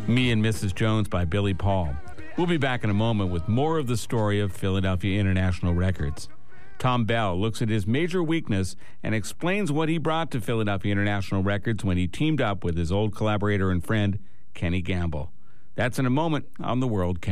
Me and Mrs. Jones by Billy Paul. We'll be back in a moment with more of the story of Philadelphia International Records. Tom Bell looks at his major weakness and explains what he brought to Philadelphia International Records when he teamed up with his old collaborator and friend, Kenny Gamble. That's in a moment on The World